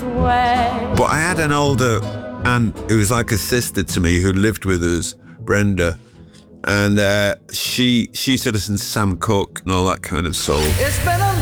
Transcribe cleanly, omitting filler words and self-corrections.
way. But I had an older aunt who was like a sister to me who lived with us, Brenda. And she used to listen to Sam Cooke and all that kind of soul. It's been a